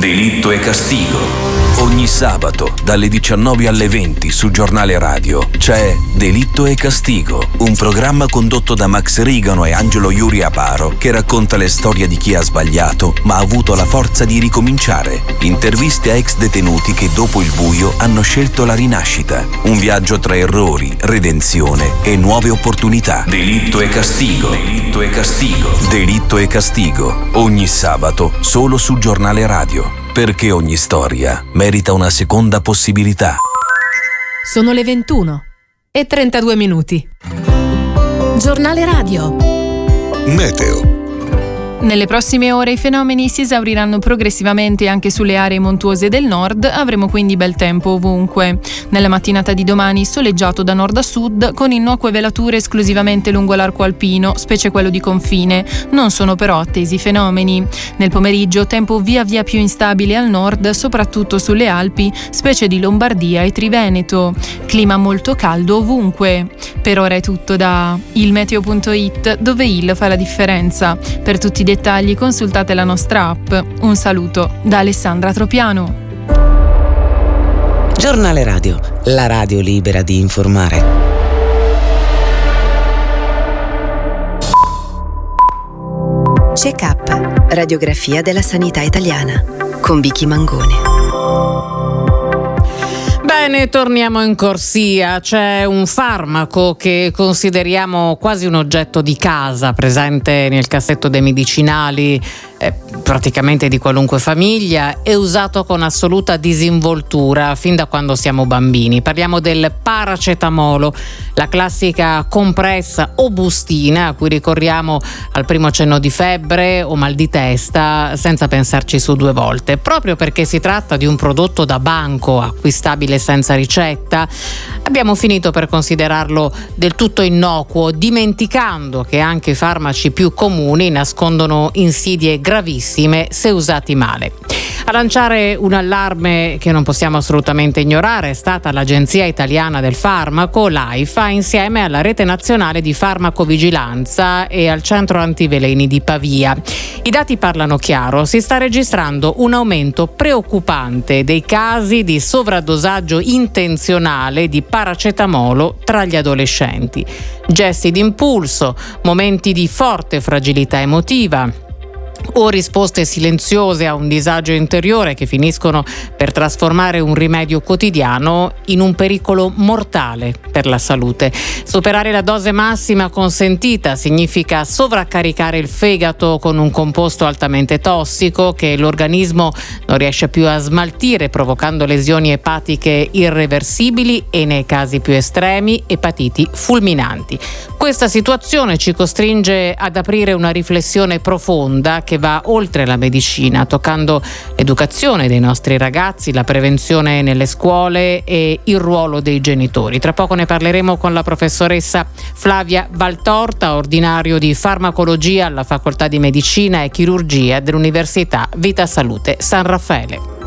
Delitto e castigo. Ogni sabato dalle 19 alle 20 su Giornale Radio c'è Delitto e Castigo, un programma condotto da Max Rigano e Angelo Iuri Aparo che racconta le storie di chi ha sbagliato ma ha avuto la forza di ricominciare. Interviste a ex detenuti che dopo il buio hanno scelto la rinascita. Un viaggio tra errori, redenzione e nuove opportunità. Delitto e Castigo. Delitto e Castigo. Delitto e Castigo. Ogni sabato solo su Giornale Radio. Perché ogni storia merita una seconda possibilità. Sono le 21:32. Giornale Radio. Meteo. Nelle prossime ore i fenomeni si esauriranno progressivamente anche sulle aree montuose del nord, avremo quindi bel tempo ovunque. Nella mattinata di domani soleggiato da nord a sud, con innocue velature esclusivamente lungo l'arco alpino, specie quello di confine. Non sono però attesi fenomeni. Nel pomeriggio tempo via via più instabile al nord, soprattutto sulle Alpi, specie di Lombardia e Triveneto. Clima molto caldo ovunque. Per ora è tutto da ilmeteo.it, dove il fa la differenza. Per tutti i dettagli consultate la nostra app. Un saluto da Alessandra Tropiano. Giornale Radio, la radio libera di informare. Check-up, radiografia della sanità italiana, con Vicky Mangone. Bene, torniamo in corsia. C'è un farmaco che consideriamo quasi un oggetto di casa, presente nel cassetto dei medicinali praticamente di qualunque famiglia, e usato con assoluta disinvoltura fin da quando siamo bambini. Parliamo del paracetamolo, la classica compressa o bustina a cui ricorriamo al primo accenno di febbre o mal di testa senza pensarci su due volte. Proprio perché si tratta di un prodotto da banco acquistabile senza ricetta, abbiamo finito per considerarlo del tutto innocuo, dimenticando che anche i farmaci più comuni nascondono insidie gravissime se usati male. A lanciare un allarme che non possiamo assolutamente ignorare è stata l'Agenzia Italiana del Farmaco, l'AIFA, insieme alla Rete Nazionale di Farmacovigilanza e al Centro Antiveleni di Pavia. I dati parlano chiaro: si sta registrando un aumento preoccupante dei casi di sovradosaggio intenzionale di paracetamolo tra gli adolescenti. Gesti d'impulso, momenti di forte fragilità emotiva o risposte silenziose a un disagio interiore che finiscono per trasformare un rimedio quotidiano in un pericolo mortale per la salute. Superare la dose massima consentita significa sovraccaricare il fegato con un composto altamente tossico che l'organismo non riesce più a smaltire, provocando lesioni epatiche irreversibili e, nei casi più estremi, epatiti fulminanti. Questa situazione ci costringe ad aprire una riflessione profonda che va oltre la medicina, toccando l'educazione dei nostri ragazzi, la prevenzione nelle scuole e il ruolo dei genitori. Tra poco ne parleremo con la professoressa Flavia Valtorta, ordinario di farmacologia alla Facoltà di Medicina e Chirurgia dell'Università Vita Salute San Raffaele.